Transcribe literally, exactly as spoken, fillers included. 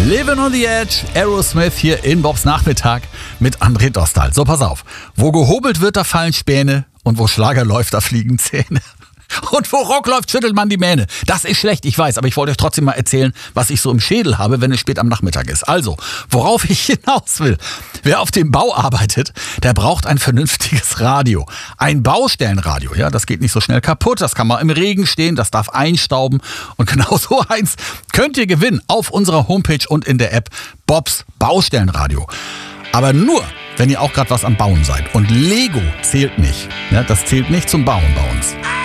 Living on the Edge, Aerosmith hier in Bobs Nachmittag mit André Dostal. So, pass auf. Wo gehobelt wird, da fallen Späne und wo Schlager läuft, da fliegen Zähne. Und wo Rock läuft, schüttelt man die Mähne. Das ist schlecht, ich weiß, aber ich wollte euch trotzdem mal erzählen, was ich so im Schädel habe, wenn es spät am Nachmittag ist. Also, worauf ich hinaus will. Wer auf dem Bau arbeitet, der braucht ein vernünftiges Radio. Ein Baustellenradio, ja, das geht nicht so schnell kaputt, das kann mal im Regen stehen, das darf einstauben. Und genau so eins könnt ihr gewinnen auf unserer Homepage und in der App Bobs Baustellenradio. Aber nur, wenn ihr auch gerade was am Bauen seid. Und Lego zählt nicht. Ja, das zählt nicht zum Bauen bei uns.